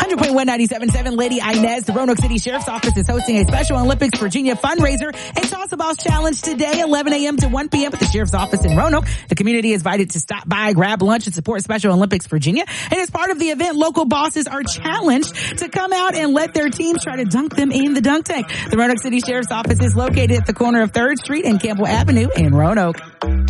100.1 97.7 Lady Inez. The Roanoke City Sheriff's Office is hosting a Special Olympics Virginia fundraiser and Toss a Boss Challenge today, 11 a.m. to 1 p.m. at the Sheriff's Office in Roanoke. The community is invited to stop by, grab lunch, and support Special Olympics Virginia. And as part of the event, local bosses are challenged to come out and let their teams try to dunk them in the dunk tank. The Roanoke City Sheriff's Office is located at the corner of 3rd Street and Campbell Avenue in Roanoke.